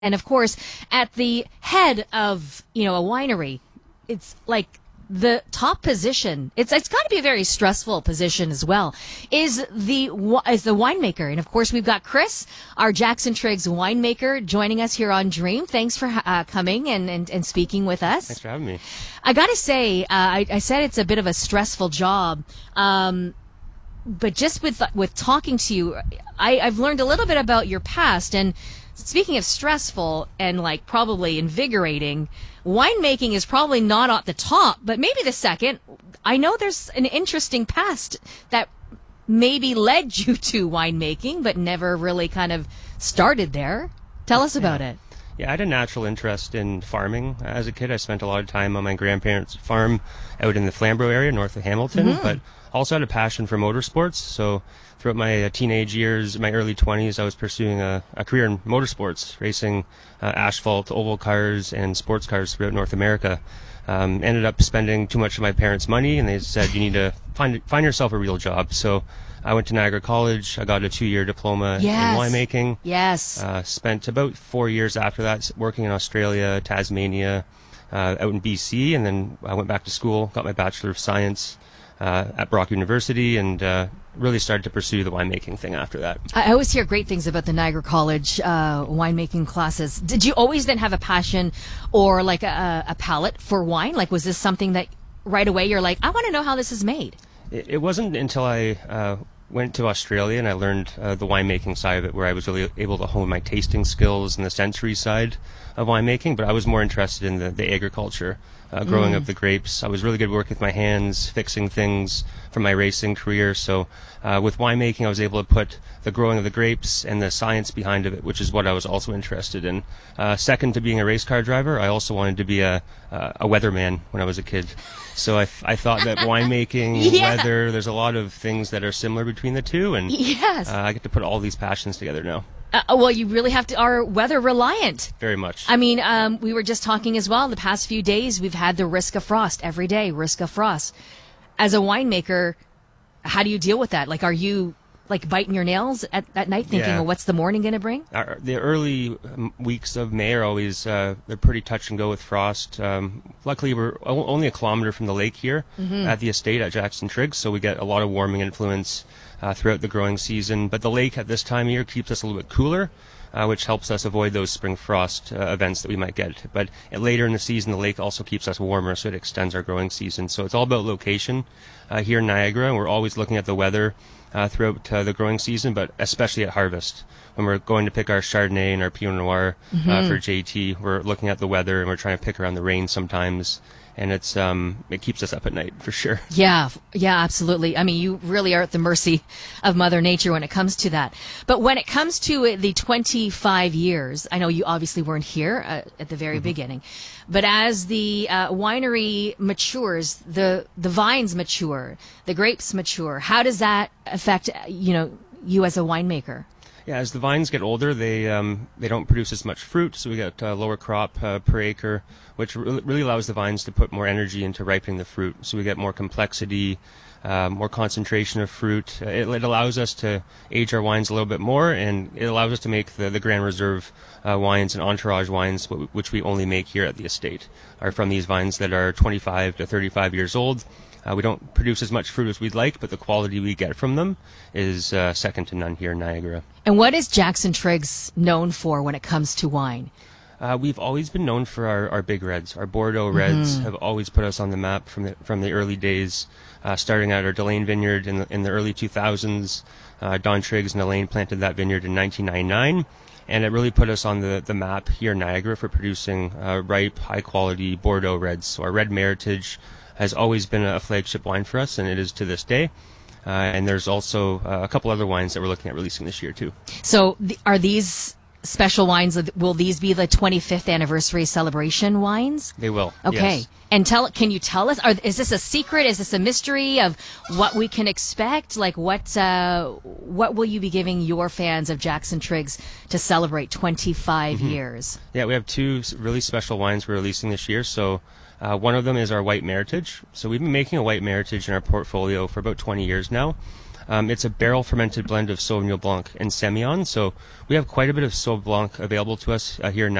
And of course, at the head of, a winery, it's like the top position. It's got to be a very stressful position as well. Is the winemaker, and of course we've got Chris, our Jackson Triggs winemaker, joining us here on Dream. Thanks for coming and speaking with us. Thanks for having me. I got to say, I said it's a bit of a stressful job. But just with talking to you, I've learned a little bit about your past. And speaking of stressful and like probably invigorating, winemaking is probably not at the top, but maybe the second. I know there's an interesting past that maybe led you to winemaking, but never really kind of started there. Tell us about it. Yeah, I had a natural interest in farming as a kid. I spent a lot of time on my grandparents' farm out in the Flamborough area, north of Hamilton, but also had a passion for motorsports. So throughout my teenage years, my early 20s, I was pursuing a career in motorsports, racing asphalt, oval cars, and sports cars throughout North America. Ended up spending too much of my parents' money, and they said, you need to find yourself a real job. So I went to Niagara College. I got a 2-year diploma in winemaking. Yes. Spent about 4 years after that working in Australia, Tasmania, out in BC, and then I went back to school, got my Bachelor of Science at Brock University, and really started to pursue the winemaking thing after that. I always hear great things about the Niagara College winemaking classes. Did you always then have a passion or like a palate for wine? Like, was this something that right away you're like, I want to know how this is made? It wasn't until I went to Australia and I learned the winemaking side of it, where I was really able to hone my tasting skills and the sensory side of winemaking, but I was more interested in the agriculture, growing of the grapes. I was really good working with my hands, fixing things from my racing career. So with winemaking, I was able to put the growing of the grapes and the science behind it, which is what I was also interested in. Second to being a race car driver, I also wanted to be a weatherman when I was a kid. So I thought that winemaking, weather, there's a lot of things that are similar between the two, and I get to put all these passions together now. Well, you really are weather reliant. Very much. I mean, we were just talking as well. The past few days, we've had the risk of frost every day, risk of frost. As a winemaker, how do you deal with that? Like, are you like biting your nails at night thinking, well, what's the morning going to bring? The early weeks of May are always, they're pretty touch and go with frost. Luckily, we're only a kilometer from the lake here at the estate at Jackson Triggs, so we get a lot of warming influence throughout the growing season. But the lake at this time of year keeps us a little bit cooler, which helps us avoid those spring frost events that we might get. But later in the season, the lake also keeps us warmer, so it extends our growing season. So it's all about location here in Niagara, and we're always looking at the weather throughout the growing season, but especially at harvest. When we're going to pick our Chardonnay and our Pinot Noir for JT, we're looking at the weather, and we're trying to pick around the rain sometimes. And it keeps us up at night, for sure. Yeah, absolutely. I mean, you really are at the mercy of Mother Nature when it comes to that. But when it comes to the 25 years, I know you obviously weren't here at the very beginning, but as the winery matures, the vines mature, the grapes mature, how does that affect, you as a winemaker? Yeah, as the vines get older, they don't produce as much fruit, so we get lower crop per acre, which really allows the vines to put more energy into ripening the fruit. So we get more complexity, more concentration of fruit. It allows us to age our wines a little bit more, and it allows us to make the Grand Reserve wines and Entourage wines, which we only make here at the estate, are from these vines that are 25 to 35 years old. We don't produce as much fruit as we'd like, but the quality we get from them is second to none here in Niagara. And what is Jackson Triggs known for when it comes to wine? We've always been known for our big reds. Our Bordeaux reds have always put us on the map from the early days, starting at our Delane vineyard in the early 2000s. Don Triggs and Elaine planted that vineyard in 1999. And it really put us on the map here in Niagara for producing ripe, high-quality Bordeaux reds. So our red Meritage has always been a flagship wine for us, and it is to this day. And there's also a couple other wines that we're looking at releasing this year, too. So are these special wines, will these be the 25th anniversary celebration wines? They will, okay. Yes. And can you tell us, is this a secret? Is this a mystery of what we can expect? Like, what will you be giving your fans of Jackson Triggs to celebrate 25 years? Yeah, we have two really special wines we're releasing this year. So one of them is our white Meritage. So we've been making a white Meritage in our portfolio for about 20 years now. It's a barrel fermented blend of Sauvignon Blanc and Semillon. So we have quite a bit of Sauv Blanc available to us here in